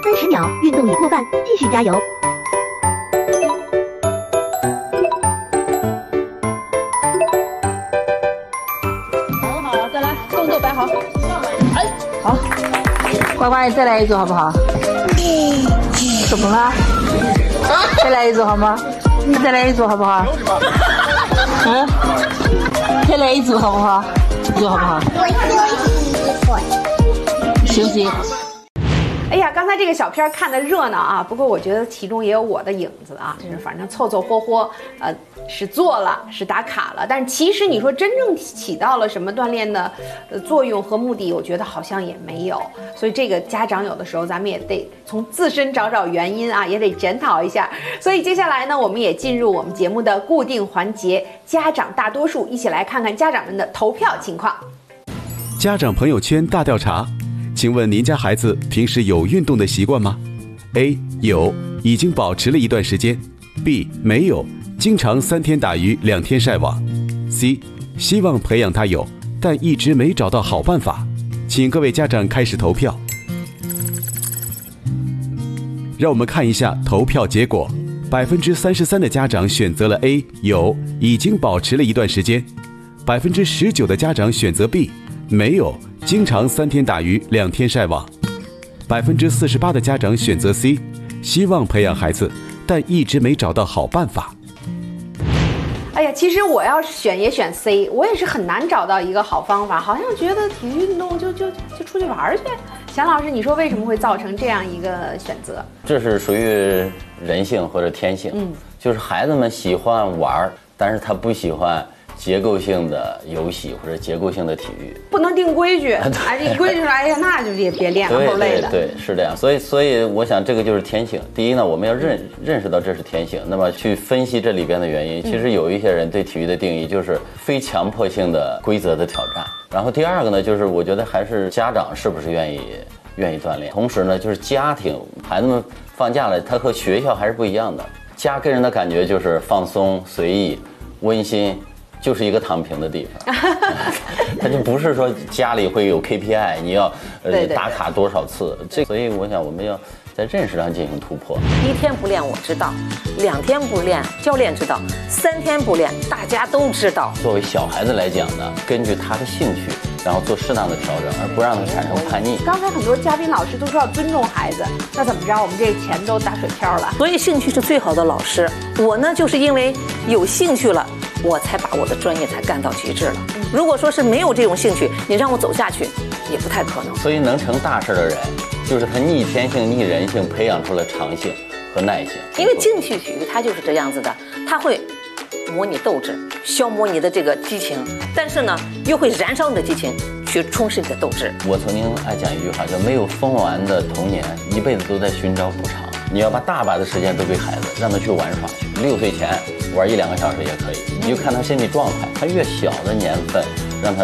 30秒，运动已过半，继续加油。 好，再来，动作摆好。哎，好，乖乖，再来一组好不好？怎么了？再来一组好吗？再来一组好不好？嗯，再来一组好不好？一组好不好？休息一会儿。 哎呀，刚才这个小片看得热闹啊，不过我觉得其中也有我的影子啊，就是反正凑凑合合，是做了，是打卡了，但其实你说真正起到了什么锻炼的作用和目的，我觉得好像也没有。所以这个家长有的时候咱们也得从自身找找原因啊，也得检讨一下。所以接下来呢，我们也进入我们节目的固定环节——家长大多数，一起来看看家长们的投票情况。 家长朋友圈大调查。请问您家孩子平时有运动的习惯吗 ？A. 有，已经保持了一段时间。B. 没有，经常3天打鱼2天晒网。C. 希望培养他有，但一直没找到好办法。请各位家长开始投票。让我们看一下投票结果：33%的家长选择了 A. 有，已经保持了一段时间。19%的家长选择 B. 没有，经常3天打鱼2天晒网。48%的家长选择 C， 希望培养孩子，但一直没找到好办法。 哎呀，其实我要是选也选 C， 我也是很难找到一个好方法，好像觉得体育运动就出去玩去。翔老师，你说为什么会造成这样一个选择？ 这是属于人性或者天性，就是孩子们喜欢玩，但是他不喜欢结构性的游戏或者结构性的体育， 不能定规矩。哎，你规矩说，哎呀，那就别练了，够累的。 对，是这样。所以我想这个就是天性。第一呢，我们要认识到这是天性，那么去分析这里边的原因。其实有一些人对体育的定义就是非强迫性的规则的挑战。然后第二个呢，就是我觉得还是家长是不是愿意锻炼，同时呢，就是家庭孩子们放假了，他和学校还是不一样的。家给人的感觉就是放松、随意、温馨。就是一个躺平的地方，他就不是说家里会有 KPI， 你要打卡多少次，所以我想我们要在认识上进行突破。 1天不练我知道，2天不练教练知道，3天不练大家都知道。 作为小孩子来讲呢，根据他的兴趣，然后做适当的调整，而不让他产生叛逆。 刚才很多嘉宾老师都说要尊重孩子，那怎么着？我们这钱都打水漂了。 所以兴趣是最好的老师。我呢，就是因为有兴趣了，我才把我的专业才干到极致了。如果说是没有这种兴趣，你让我走下去，也不太可能。 所以能成大事的人，就是他逆天性、逆人性，培养出了长性和耐性。 因为竞技体育它就是这样子的，它会磨你斗志，消磨你的这个激情，但是呢，又会燃烧你的激情，去充实你的斗志。 我曾经爱讲一句话，叫没有疯玩的童年，一辈子都在寻找补偿。你要把大把的时间都给孩子，让他去玩耍去。6岁前玩1-2个小时也可以，你就看他身体状态，他越小的年份